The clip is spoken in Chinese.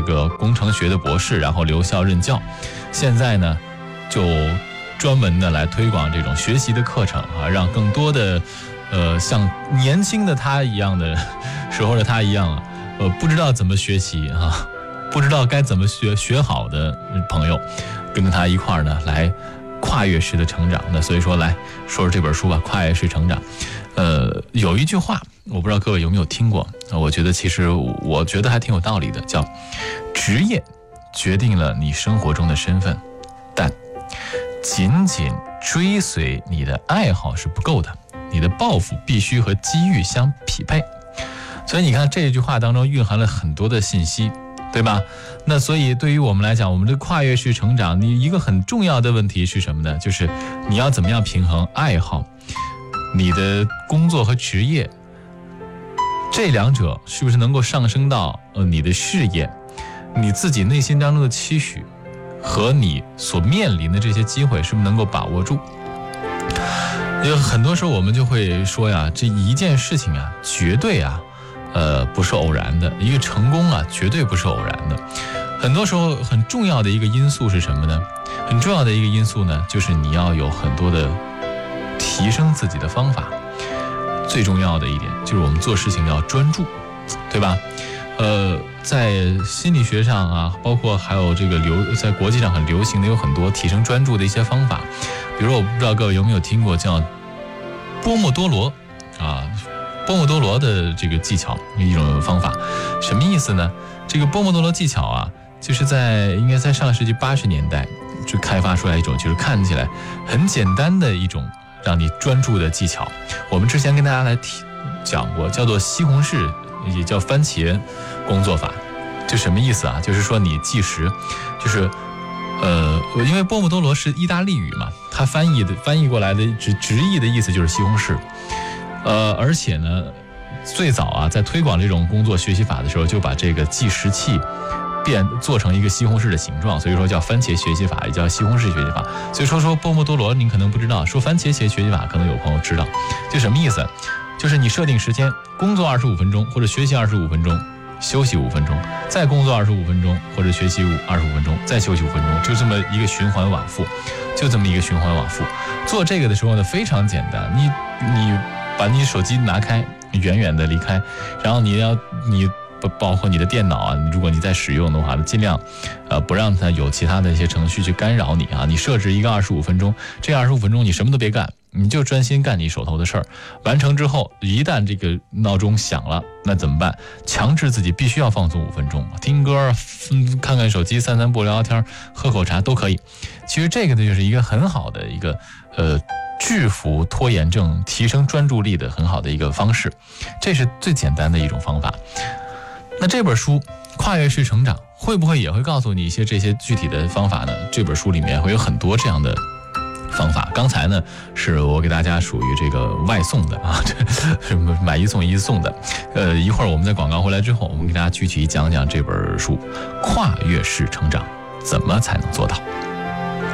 这个工程学的博士，然后留校任教，现在呢就专门的来推广这种学习的课程啊，让更多的像年轻的他一样的时候的他一样啊，不知道怎么学习啊，不知道该怎么学好的朋友，跟着他一块儿呢来跨越式的成长。那所以说来说说这本书吧，跨越式成长。有一句话我不知道各位有没有听过，我觉得还挺有道理的，叫职业决定了你生活中的身份，但仅仅追随你的爱好是不够的，你的抱负必须和机遇相匹配。所以你看这句话当中蕴含了很多的信息，对吧？那所以对于我们来讲，我们的跨越式成长，你一个很重要的问题是什么呢？就是你要怎么样平衡爱好，你的工作和职业，这两者是不是能够上升到你的事业，你自己内心当中的期许和你所面临的这些机会是不是能够把握住？有很多时候我们就会说呀，这一件事情啊，绝对啊不是偶然的，一个成功啊绝对不是偶然的。很多时候很重要的一个因素是什么呢？很重要的一个因素呢，就是你要有很多的提升自己的方法。最重要的一点就是我们做事情要专注，对吧？在心理学上啊，包括还有这个在国际上很流行的有很多提升专注的一些方法。比如我不知道各位有没有听过叫波莫多罗啊，波莫多罗的这个技巧一种方法。什么意思呢？这个波莫多罗技巧啊，就是应该在上个世纪80年代就开发出来一种就是看起来很简单的一种让你专注的技巧。我们之前跟大家来讲过，叫做西红柿，也叫番茄工作法。就什么意思啊？就是说你计时，就是因为波莫多罗是意大利语嘛，它翻译过来的直译的意思就是西红柿。而且呢，最早啊在推广这种工作学习法的时候，就把这个计时器做成一个西红柿的形状，所以说叫番茄学习法，也叫西红柿学习法。所以说波莫多罗您可能不知道，说番茄学习法可能有朋友知道。就什么意思？就是你设定时间，工作25分钟或者学习25分钟，休息5分钟，再工作25分钟或者学习25分钟，再休息5分钟，就这么一个循环往复，做这个的时候呢，非常简单，你把你手机拿开，远远的离开，然后你包括你的电脑啊，如果你在使用的话，尽量不让它有其他的一些程序去干扰你啊。你设置一个25分钟，这25分钟你什么都别干，你就专心干你手头的事儿。完成之后，一旦这个闹钟响了，那怎么办？强制自己必须要放松5分钟，听歌、看看手机、散散步、聊聊天、喝口茶都可以。其实这个呢，就是一个很好的一个制服拖延症、提升专注力的很好的一个方式，这是最简单的一种方法。那这本书《跨越式成长》会不会也会告诉你一些这些具体的方法呢？这本书里面会有很多这样的方法。刚才呢是我给大家属于这个外送的啊，这是买一送一送的。一会儿我们在广告回来之后，我们给大家具体讲讲这本书《跨越式成长》怎么才能做到。